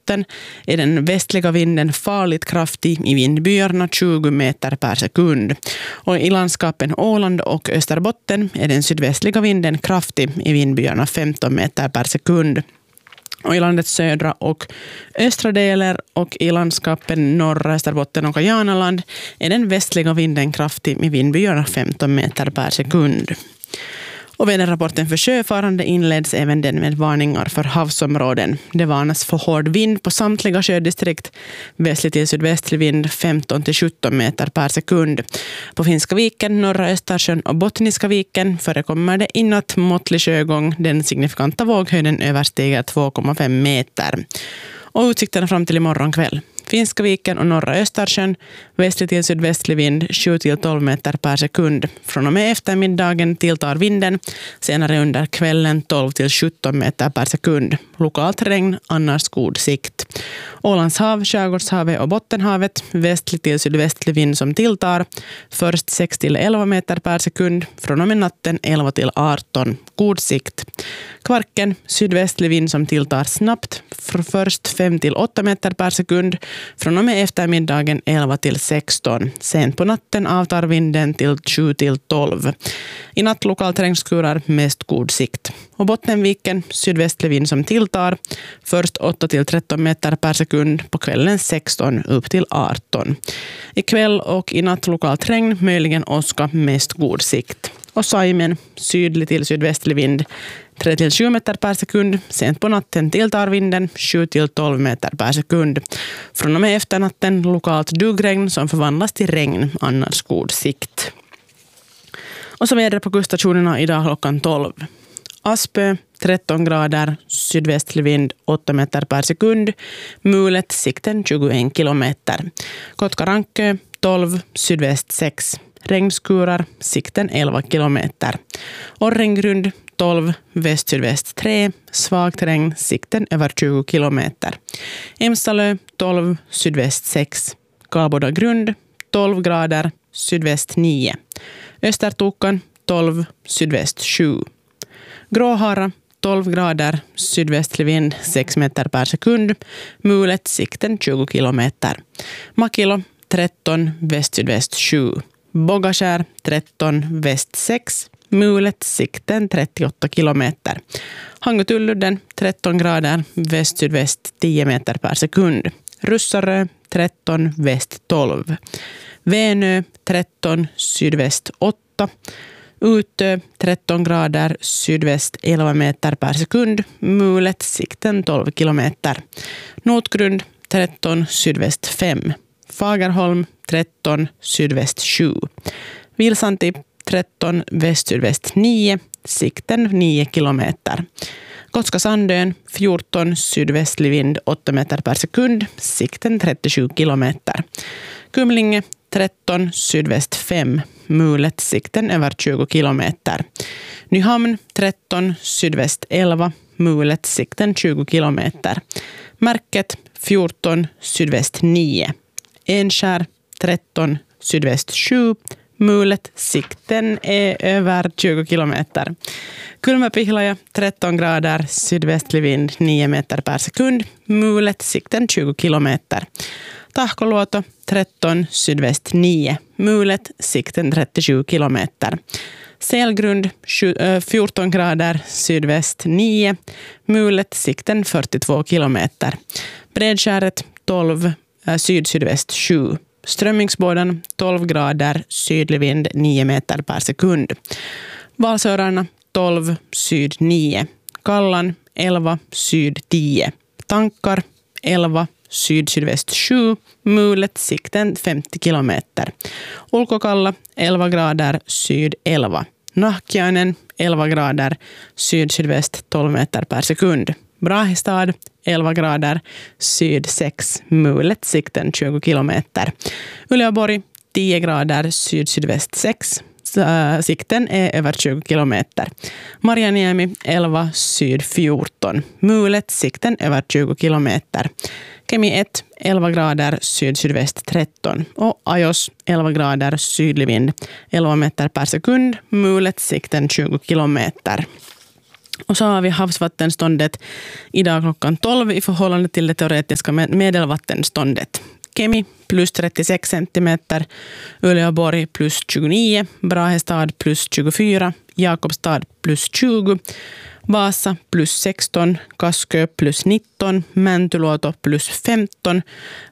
Österbotten är den västliga vinden farligt kraftig, i vindbyarna 20 meter per sekund. Och i landskapen Åland och Österbotten är den sydvästliga vinden kraftig, i vindbyarna 15 meter per sekund. Och i landets södra och östra delar och i landskapen norra Österbotten och Janaland är den västliga vinden kraftig, med vindbyarna 15 meter per sekund. Och väderrapporten för sjöfarande inleds även den med varningar för havsområden. Det varnas för hård vind på samtliga sjödistrikt. Västlig till sydvästlig vind 15-17 meter per sekund. På Finska viken, norra Östersjön och Bottniska viken förekommer det i natt måttlig sjögång. Den signifikanta våghöjden överstiger 2,5 meter. Och utsikterna fram till imorgon kväll. Finska viken och norra Östersjön, västlig till sydvästlig vind 7-12 meter per sekund. Från och med eftermiddagen tilltar vinden, senare under kvällen 12-17 meter per sekund. Lokalt regn, annars god sikt. Ålands hav, Skärgårdshavet och Bottenhavet, västlig till sydvästlig vind som tilltar. Först 6-11 meter per sekund, från och med natten 11-18, god sikt. Kvarken, sydvästlig vind som tilltar snabbt, först 5-8 meter per sekund, från och med eftermiddagen 11-16. Sent på natten avtar vinden till 7-12. I natt lokalt regnskurar, mest god sikt. Och Bottenviken, sydvästlig vind som tilltar. Först 8-13 meter per sekund, på kvällen 16 upp till 18. I kväll och i natt lokalt regn, möjligen åska, mest god sikt. Och Saimen, sydlig till sydvästlig vind 3-7 meter per sekund. Sent på natten tilltar vinden 7-12 meter per sekund. Från och med efternatten lokalt duggregn som förvandlas till regn, annars god sikt. Och så vädret på kuststationerna idag klockan 12. Aspö 13 grader, sydvästlig vind 8 meter per sekund. Mulet sikten 21 kilometer. Kotkarankö 12, sydväst 6. Regnskurar, sikten 11 kilometer. Orrengrund 12, väst-sydväst 3, svagt regn, sikten över 20 kilometer. Emsalö 12, sydväst 6. Galboda grund 12 grader, sydväst 9. Östertokan 12, sydväst 7. Gråhara 12 grader, sydvästlig vind 6 meter per sekund. Mulet, sikten 20 kilometer. Makilo 13, väst-sydväst 7. Bogaskär 13, väst 6. Mulet, sikten 38 kilometer. Hangutulludden 13 grader, väst-sydväst 10 meter per sekund. Russarö 13, väst 12. Vänö 13, sydväst 8. Utö 13 grader, sydväst 11 meter per sekund. Mulet, sikten 12 kilometer. Notgrund 13, sydväst 5. Fagerholm 13, sydväst 7. Vilsanti 13, väst-sydväst 9. Sikten 9 kilometer. Gotska Sandön 14, sydvästlig vind 8 meter per sekund. Sikten 37 kilometer. Kumlinge 13, sydväst 5. Mulet, sikten över 20 kilometer. Nyhamn 13, sydväst 11. Mulet, sikten 20 kilometer. Märket 14, sydväst 9. Enskär 13, sydväst 7. Mulet, sikten är över 20 kilometer. Kulmapihlaja 13 grader, sydvästlig vind 9 meter per sekund. Mulet, sikten 20 kilometer. Tahkoluoto 13, sydväst 9. Mulet, sikten 37 kilometer. Selgrund 14 grader, sydväst 9. Mulet, sikten 42 kilometer. Bredskäret 12, syd-sydväst 7. Strömmingsbåden 12 grader, sydlig vind 9 meter per sekund. Valsörarna 12, syd 9. Kallan 11, syd 10. Tankar 11, syd-sydväst 7. Mulet, sikten 50 kilometer. Ulkokalla 11 grader, syd 11. Nahkiainen 11 grader, syd-sydväst 12 meter per sekund. Brahistad 11 grader, syd 6. Mulet, sikten 20 kilometer. Uleåborg 10 grader, syd-sydväst 6. Sikten är över 20 kilometer. Marjaniemi 11, syd 14. Mulet, sikten över 20 kilometer. Kemi 1, 11 grader, syd-sydväst 13. Och Ajos 11 grader, sydlig vind 11 meter per sekund. Mulet, sikten 20 kilometer. Och så har vi havsvattenståndet idag klockan 12 i förhållande till det teoretiska medelvattenståndet. Kemi plus 36 centimeter, Uleåborg plus 29, Brahestad plus 24, Jakobstad plus 20, Vasa plus 16, Kaskö plus 19, Mäntyluoto plus 15,